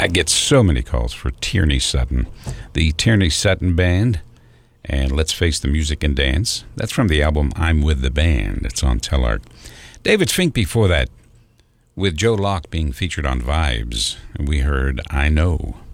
I get so many calls for Tierney Sutton. The Tierney Sutton Band, and Let's Face the Music and Dance. That's from the album I'm With the Band. It's on Tellart. David Fink before that, with Joe Locke being featured on Vibes. And we heard I Know.